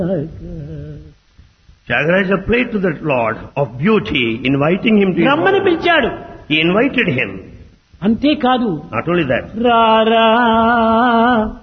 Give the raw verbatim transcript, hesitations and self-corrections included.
Tyagaraja prayed to the Lord of beauty, inviting him to his రమ్మని home. పిలిచాడు. He invited him. అంతేకాదు Not only that, రారా